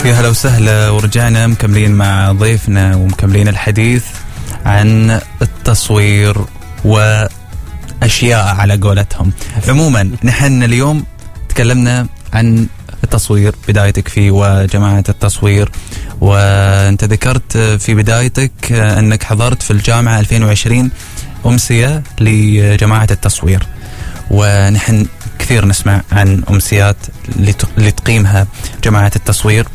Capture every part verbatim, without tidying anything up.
يا هلا وسهلا، ورجعنا مكملين مع ضيفنا ومكملين الحديث عن التصوير وأشياء على قولتهم. عموما نحن اليوم تكلمنا عن التصوير، بدايتك فيه وجماعة التصوير، وانت ذكرت في بدايتك أنك حضرت في الجامعة ألفين وعشرين أمسية لجماعة التصوير، ونحن كثير نسمع عن أمسيات اللي تقيمها جماعة التصوير،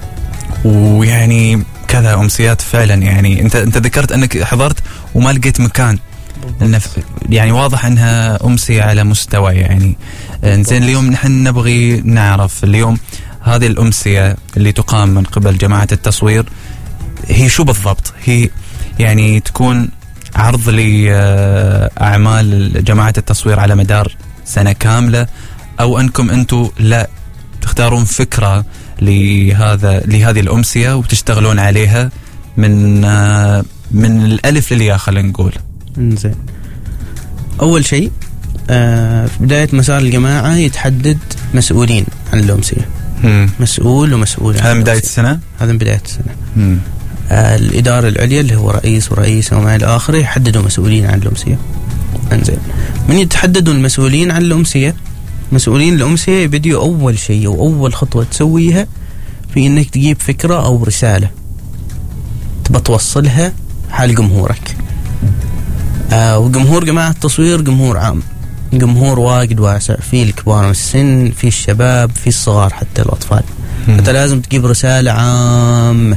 ويعني كذا أمسيات فعلا. يعني أنت أنت ذكرت أنك حضرت وما لقيت مكان، يعني واضح أنها أمسية على مستوى. يعني زين اليوم نحن نبغي نعرف اليوم هذه الأمسية اللي تقام من قبل جماعة التصوير هي شو بالضبط؟ هي يعني تكون عرض لأعمال جماعة التصوير على مدار سنة كاملة، أو أنكم أنتوا لا تختارون فكرة لهذا لهذه الأمسية وتشتغلون عليها من من الألف للياء خلينا نقول. إنزين، أول شيء آه في بداية مسار الجماعة يتحدد مسؤولين عن الأمسية. مم. مسؤول ومسؤول. هذا من بداية السنة؟ هذا من بداية السنة. آه الإدارة العليا اللي هو رئيس ورئيس وما إلى آخره يحددوا مسؤولين عن الأمسية. إنزين، من يتحددوا المسؤولين عن الأمسية، مسؤولين الأمسية يبدأوا أول شيء وأول خطوة تسويها في إنك تجيب فكرة أو رسالة تبى توصلها حال جمهورك. آه وجمهور جماعة التصوير جمهور عام، جمهور واجد واسع، في الكبار من السن، في الشباب، في الصغار، حتى الأطفال. أنت لازم تجيب رسالة عامة.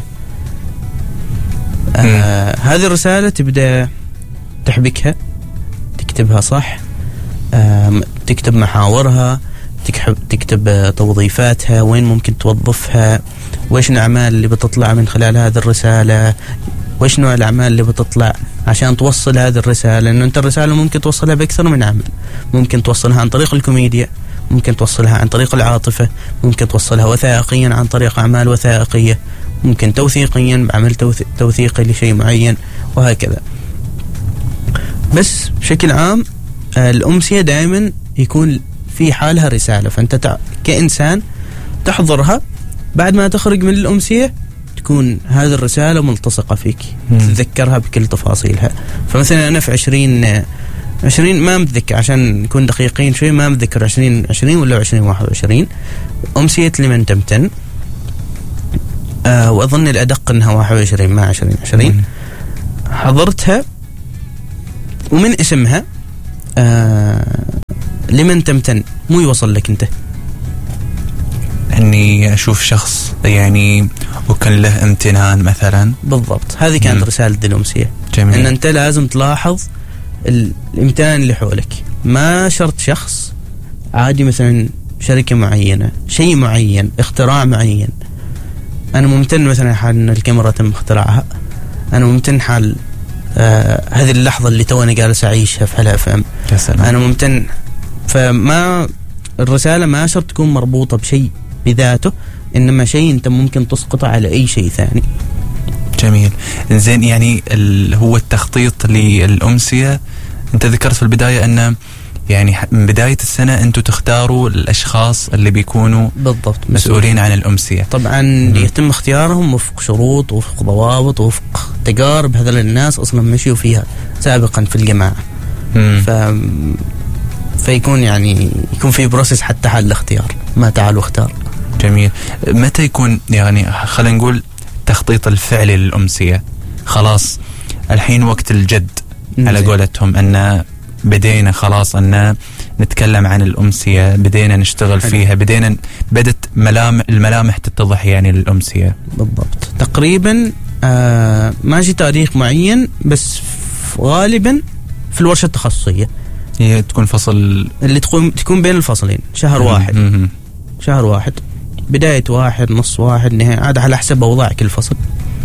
آه هذه الرسالة تبدأ تحبكها، تكتبها صح، آه تكتب محاورها، تكتب توظيفاتها، وين ممكن توظفها، وإيش الأعمال اللي بتطلع من خلال هذه الرسالة، وإيش نوع الأعمال اللي بتطلع عشان توصل هذه الرسالة. لأنه أنت الرسالة ممكن توصلها بأكثر من عمل، ممكن توصلها عن طريق الكوميديا، ممكن توصلها عن طريق العاطفة، ممكن توصلها وثائقيا عن طريق أعمال وثائقية، ممكن توثيقيا بعمل توثيقي لشيء معين، وهكذا. بس بشكل عام الأمسية دائما يكون في حالها رسالة، فأنت تع... كإنسان تحضرها، بعد ما تخرج من الأمسية تكون هذه الرسالة ملتصقة فيك، مم. تتذكرها بكل تفاصيلها. فمثلا أنا في عشرين عشرين ما متذكر، عشان نكون دقيقين شوي، ما متذكر عشرين عشرين ولا عشرين واحد وعشرين أمسية لمن تمتن، آه وأظن الأدق أنها واحد وعشرين ما عشرين عشرين. مم. حضرتها، ومن اسمها آه لمن تمتن مو يوصل لك أنت، أني أشوف شخص يعني وكان له امتنان مثلا. بالضبط، هذه كانت مم. رسالة الأمسية. جميل. أن أنت لازم تلاحظ الامتنان اللي حولك، ما شرط شخص، عادي مثلا شركة معينة، شيء معين، اختراع معين. أنا ممتن مثلا حال أن الكاميرا تم اختراعها، أنا ممتن حال آه هذه اللحظة اللي تونا جالس أعيشها في هلا اف ام، أنا ممتن. فما الرسالة ما شرط تكون مربوطة بشيء بذاته، إنما شيء أنت ممكن تسقطه على أي شيء ثاني. جميل. زين، يعني هو التخطيط للأمسية، أنت ذكرت في البداية أن يعني من بداية السنة أنتوا تختاروا الأشخاص اللي بيكونوا بالضبط مسؤولين عن الأمسية. طبعا م- يتم اختيارهم وفق شروط، وفق ضوابط، وفق تجارب هذول الناس أصلا مشيوا فيها سابقا في الجماعة. ف... فيكون يعني يكون في بروسيس حتى حال الاختيار، ما تعالوا اختار. جميل. متى يكون يعني خلينا نقول تخطيط الفعلي للأمسية؟ خلاص الحين وقت الجد على قولتهم، أن بدينا خلاص أن نتكلم عن الأمسية، بدينا نشتغل حلو. فيها، بدينا بدت ملامح الملامح تتضح يعني للأمسية. بالضبط، تقريبا آه ماشي تاريخ معين، بس غالبا في الورشة التخصصية هي تكون فصل اللي تكون تكون بين الفصلين، شهر م- واحد م- شهر واحد، بداية واحد، نص واحد، نهاية، عاد على حسب أوضاع كل فصل.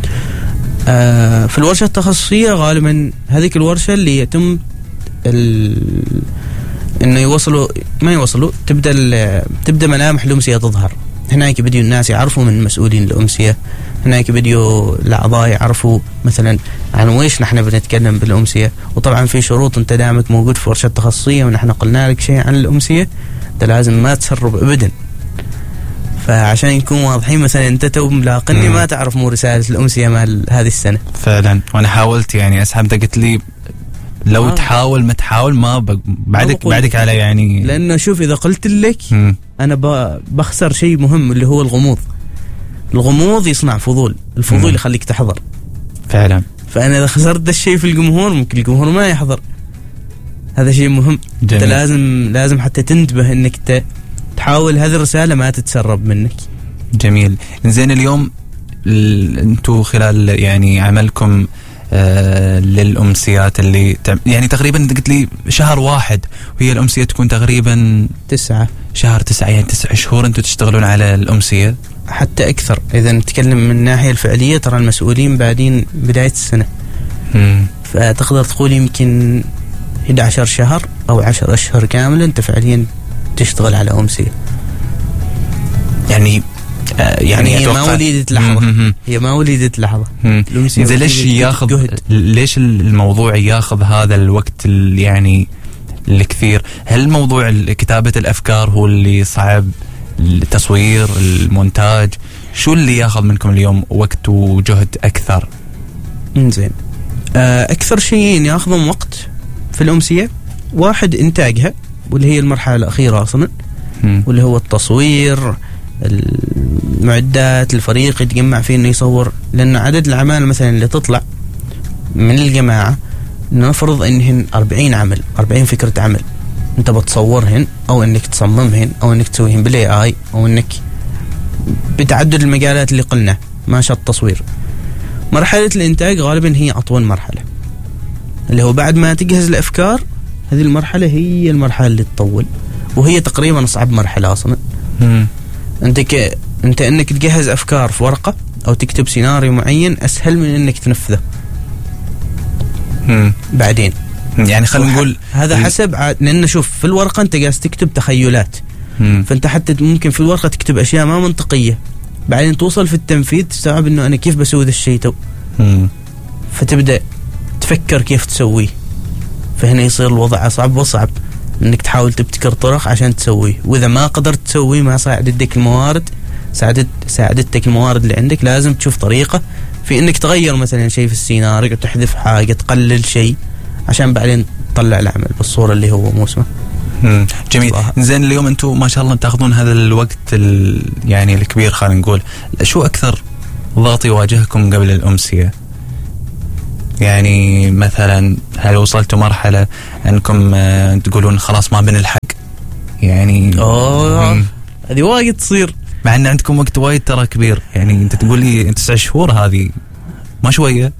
آه في الورشة التخصصية غالبا هذيك الورشة اللي يتم ال... إنه يوصلوا ما يوصلوا تبدأ تبدأ ملامح الأمسية تظهر. هناك بديوا الناس يعرفوا من المسؤولين الأمسية، هناك بديوا الأعضاء يعرفوا مثلا عن ويش نحن بنتكلم بالأمسية. وطبعا في شروط، أنت دامك موجود في ورشة تخصصية ونحن قلنا لك شيء عن الأمسية، أنت لازم ما تسرب أبدا. ف فعشان نكون واضحين، مثلا انت تو ملاقني ما تعرف مو رسالة الأمسية مال هذه السنة فعلا. وانا حاولت يعني اسحب، قلت لي لو آه. تحاول ما تحاول ما ب... بعدك بعدك على يعني، لأنه شوف إذا قلت لك م. أنا ب... بخسر شيء مهم اللي هو الغموض. الغموض يصنع فضول، الفضول م. يخليك تحضر فعلا. فأنا إذا خسرت ده الشيء في الجمهور ممكن الجمهور ما يحضر. هذا شيء مهم. جميل. أنت لازم لازم حتى تنتبه إنك ت... تحاول هذه الرسالة ما تتسرب منك. جميل. إنزين اليوم ال... أنتوا خلال يعني عملكم آه للأمسيات اللي يعني تقريبا قلت لي شهر واحد، وهي الأمسية تكون تقريبا تسعة شهر تسعة، يعني تسع شهور أنتوا تشتغلون على الأمسية حتى أكثر. إذا نتكلم من الناحية الفعلية ترى المسؤولين بعدين بداية السنة، مم. فتقدر تقول يمكن إحدى عشر شهر أو عشر أشهر كاملة أنت فعليا تشتغل على أمسية. يعني آه يعني هي ما وليدت لحظة، هي ما وليدت لحظة. إذا ليش ياخذ ليش الموضوع ياخذ هذا الوقت يعني الكثير؟ هل موضوع كتابة الأفكار هو اللي صعب؟ التصوير، المونتاج، شو اللي ياخذ منكم اليوم وقت وجهد أكثر؟ إنزين آه أكثر شيئين ياخذون وقت في الأمسية، واحد إنتاجها واللي هي المرحلة الأخيرة أصلا، م. واللي هو التصوير، المعدات، الفريق يتجمع فيه انه يصور. لأن عدد الأعمال مثلا اللي تطلع من الجماعة نفرض انهن أربعين عمل، أربعين فكرة عمل انت بتصورهن او انك تصممهن او انك تسويهن بالاي اي او انك بتعدد المجالات اللي قلنا ما شاء التصوير. مرحلة الانتاج غالبا هي اطول مرحلة، اللي هو بعد ما تجهز الافكار، هذه المرحلة هي المرحلة اللي تطول، وهي تقريبا اصعب مرحلة اصلا. م. انت ك... انت انك تجهز افكار في ورقة او تكتب سيناريو معين اسهل من انك تنفذه مم. بعدين. يعني خلينا نقول هذا حسب ع... لان شوف في الورقة انت جالس تكتب تخيلات، مم. فانت حتى ممكن في الورقة تكتب اشياء ما منطقية، بعدين توصل في التنفيذ تستوعب انه انا كيف بسوي ذا الشيء تو، مم. فتبدأ تفكر كيف تسويه، فهنا يصير الوضع اصعب واصعب انك تحاول تبتكر طرق عشان تسويه. واذا ما قدرت تسويه ما ساعدتك الموارد، ساعدت ساعدتك الموارد اللي عندك، لازم تشوف طريقة في انك تغير مثلا شيء في السيناريو، تحذف حاجة، تقلل شيء عشان بعدين تطلع العمل بالصورة اللي هو موسمه. جميل. زين اليوم انتم ما شاء الله تاخذون هذا الوقت يعني الكبير، خلينا نقول شو اكثر ضغط يواجهكم قبل الأمسية؟ يعني مثلا هل وصلتوا مرحلة أنكم تقولون خلاص ما بنلحق؟ يعني أوه هذه وايد تصير، مع أن عندكم وقت وايد ترى كبير. يعني أنت تقول لي تسع شهور، هذه ما شوية.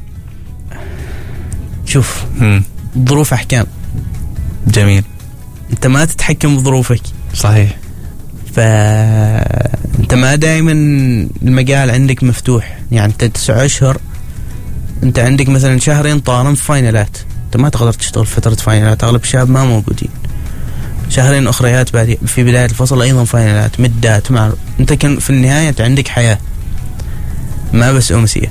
شوف ظروف أحكام. جميل. أنت ما تتحكم بظروفك. صحيح. فأنت ما دائما المجال عندك مفتوح. يعني أنت تسع أشهر انت عندك مثلا شهرين طارم في فاينلات، انت ما تقدر تشتغل فترة فاينلات، اغلب الشباب ما موجودين. شهرين اخريات بعد في بداية الفصل ايضا فاينلات، مدات، مع انت كان في النهاية عندك حياة ما بس أمسية.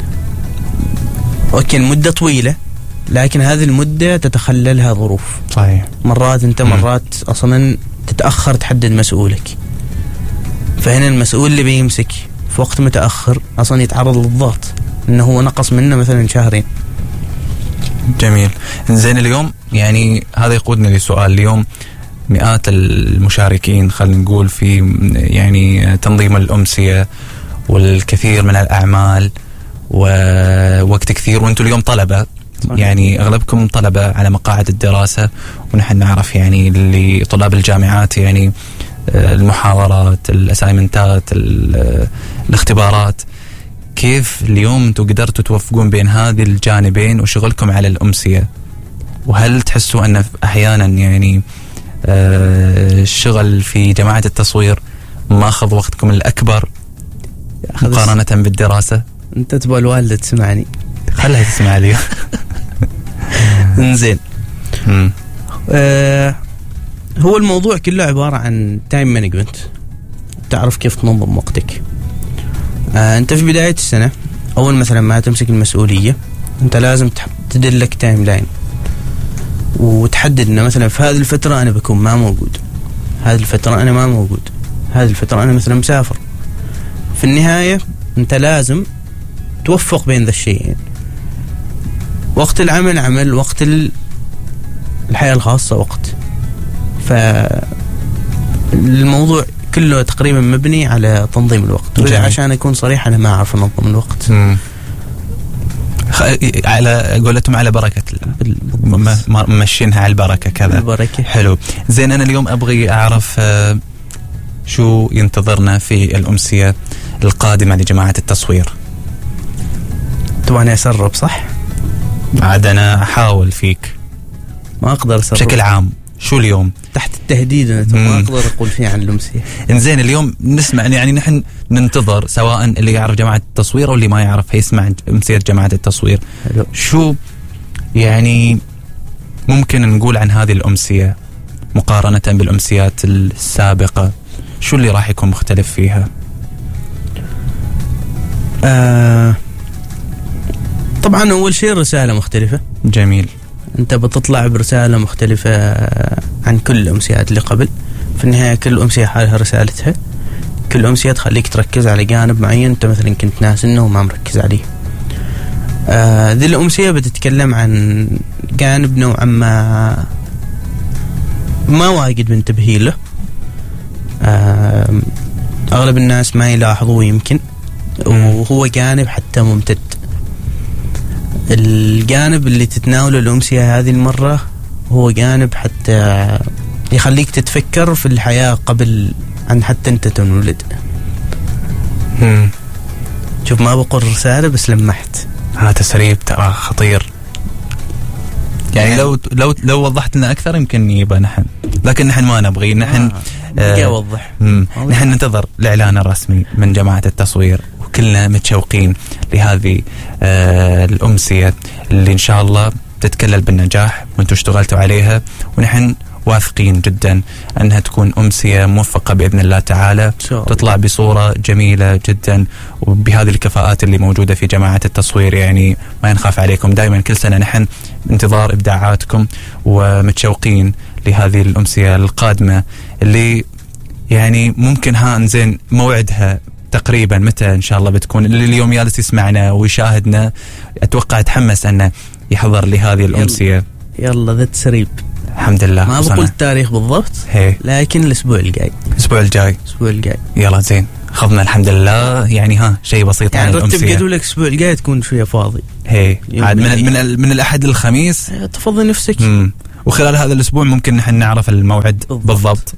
اوكي المدة طويلة، لكن هذه المدة تتخللها ظروف. صحيح. مرات انت مرات م. اصلا تتأخر تحدد مسؤولك، فهنا المسؤول اللي بيمسك في وقت متأخر اصلا يتعرض للضغط انه هو نقص منه مثلا شهرين. جميل. زين اليوم يعني هذا يقودنا لسؤال اليوم. مئات المشاركين خلينا نقول في يعني تنظيم الأمسية، والكثير من الأعمال ووقت كثير، وانتم اليوم طلبة. صحيح. يعني أغلبكم طلبة على مقاعد الدراسة، ونحن نعرف يعني اللي طلاب الجامعات يعني المحاضرات، الأسايمنتات، الاختبارات. كيف اليوم انتم قدرتوا توفقون بين هذه الجانبين وشغلكم على الأمسية؟ وهل تحسوا أن أحيانا يعني آه الشغل في جماعة التصوير ما أخذ وقتكم الأكبر مقارنة بالدراسة؟ أنت تبغى الوالدة تسمعني، خلها تسمع لي. انزين. آه هو الموضوع كله عبارة عن تايم مانجمنت، تعرف كيف تنظم وقتك. آه أنت في بداية السنة أول مثلا ما تمسك المسؤولية، أنت لازم تدلك تايم لاين وتحدد إنه مثلا في هذه الفترة أنا بكون ما موجود، هذه الفترة أنا ما موجود، هذه الفترة أنا مثلا مسافر. في النهاية أنت لازم توفق بين ذا الشيئين، وقت العمل عمل، وقت الحياة الخاصة وقت. فالموضوع كله تقريبا مبني على تنظيم الوقت. عشان أكون صريح أنا ما أعرف أنظم الوقت. مم. على قولتهم على بركة الله، ممشينها على البركة كذا. البركة. حلو. زين أنا اليوم أبغي أعرف شو ينتظرنا في الأمسية القادمة لجماعة التصوير. طبعا أسرب صح؟ عاد أنا أحاول فيك، ما أقدر أسرب بشكل عام. شو اليوم تحت التهديد أنا ما أقدر أقول فيه عن الأمسية. إنزين اليوم نسمع، يعني نحن ننتظر سواء اللي يعرف جماعة التصوير أو اللي ما يعرف هيسمع أمسية جماعة التصوير. حلو. شو يعني ممكن نقول عن هذه الأمسية مقارنة بالأمسيات السابقة؟ شو اللي راح يكون مختلف فيها؟ آه طبعا أول شيء رسالة مختلفة. جميل. أنت بتطلع برسالة مختلفة عن كل الأمسيات اللي قبل. في النهاية كل أمسية حالها رسالتها. كل أمسية تخليك تركز على جانب معين أنت مثلا كنت ناس إنه وما مركز عليه. آه ذي الأمسية بتتكلم عن جانب نوعا ما ما واجد بنتبه له. آه أغلب الناس ما يلاحظوه يمكن، وهو جانب حتى ممتد. الجانب اللي تتناوله الأمسية هذه المرة هو جانب حتى يخليك تتفكر في الحياة قبل أن حتى أنت تنولد. مم. شوف ما بقول رسالة بس لمحت. هذا تسريب ترى خطير. يعني لو لو لو وضحت لنا أكثر يمكن يبقى نحن، لكن نحن ما نبغي. نحن آه. أوضح. نحن ننتظر الإعلان الرسمي من جماعة التصوير، وكلنا متشوقين لهذه آه الأمسية اللي إن شاء الله تتكلل بالنجاح وانتم اشتغلتوا عليها، ونحن واثقين جدا أنها تكون أمسية موفقة بإذن الله تعالى، تطلع بصورة جميلة جدا وبهذه الكفاءات اللي موجودة في جماعة التصوير. يعني ما ينخاف عليكم، دائما كل سنة نحن انتظار إبداعاتكم ومتشوقين لهذه الأمسية القادمة اللي يعني ممكن ها انزين موعدها تقريبا متى إن شاء الله بتكون؟ اللي اليوم جالس يسمعنا ويشاهدنا أتوقع تحمس أنه يحضر لهذه الأمسية. يلا ذا تسريب. الحمد لله. ما بقول التاريخ بالضبط، هي. لكن الأسبوع الجاي. الأسبوع الجاي. الأسبوع الجاي. يلا زين خذنا الحمد لله. يعني ها شيء بسيط يعني عن الأمسية. يعني رتب جدولك الأسبوع الجاي تكون شوية فاضي. هي عاد من من من الأحد للخميس تفضي نفسك. مم. وخلال هذا الأسبوع ممكن نحن نعرف الموعد بالضبط, بالضبط.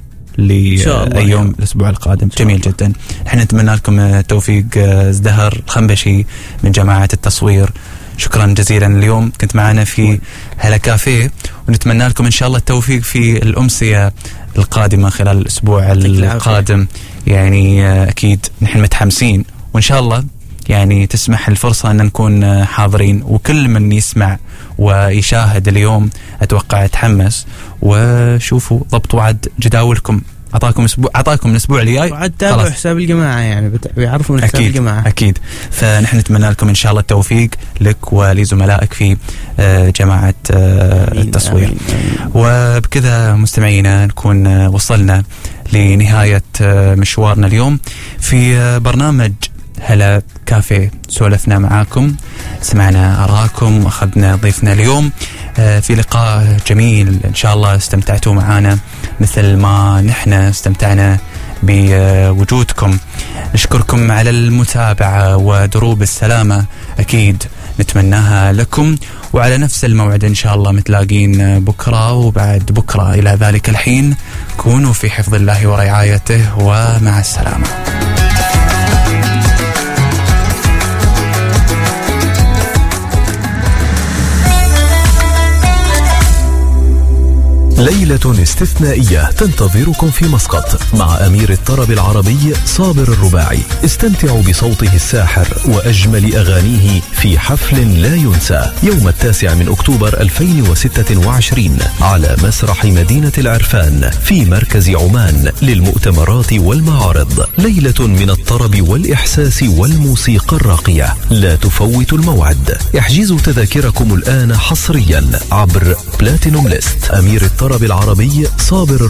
لأيوم الأسبوع القادم. جميل جدا. نحن نتمنى لكم التوفيق. ازدهر الخنبشي من جماعة التصوير، شكرا جزيلا. اليوم كنت معنا في هلا كافيه، ونتمنى لكم إن شاء الله التوفيق في الأمسية القادمة خلال الأسبوع القادم. يعني أكيد نحن متحمسين، وإن شاء الله يعني تسمح الفرصة أن نكون حاضرين، وكل من يسمع ويشاهد اليوم أتوقع يتحمس. وشوفوا ضبطوا عد جداولكم. أعطاكم أسبوع، أعطاكم الأسبوع الجاي وعد تابعوا حساب الجماعة، يعني بيعرفوا من حساب الجماعة. أكيد. فنحن نتمنى لكم إن شاء الله التوفيق لك ولزملائك في جماعة التصوير. آمين آمين. وبكذا مستمعينا نكون وصلنا لنهاية مشوارنا اليوم في برنامج هلا كافيه. سولفنا معاكم، سمعنا آراءكم، أخذنا ضيفنا اليوم في لقاء جميل. إن شاء الله استمتعتوا معنا مثل ما نحن استمتعنا بوجودكم. نشكركم على المتابعة، ودروب السلامة أكيد نتمناها لكم. وعلى نفس الموعد إن شاء الله متلاقين بكرة وبعد بكرة. إلى ذلك الحين كونوا في حفظ الله ورعايته، ومع السلامة. ليلة استثنائية تنتظركم في مسقط مع أمير الطرب العربي صابر الرباعي. استمتعوا بصوته الساحر وأجمل أغانيه في حفل لا ينسى يوم التاسع من أكتوبر ألفين وستة وعشرين على مسرح مدينة العرفان في مركز عمان للمؤتمرات والمعارض. ليلة من الطرب والإحساس والموسيقى الراقية، لا تفوتوا الموعد. احجزوا تذاكركم الآن حصريا عبر بلاتينوم ليست. أمير الطرب العربي صابر